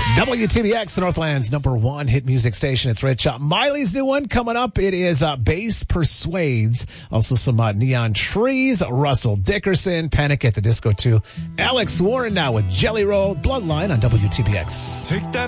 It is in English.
WTBX, Northland's number one hit music station. It's Rich. Miley's new one coming up. It is Bass Persuades. Also some Neon Trees, Russell Dickerson, Panic at the Disco 2. Alex Warren now with Jelly Roll, Bloodline on WTBX. Take that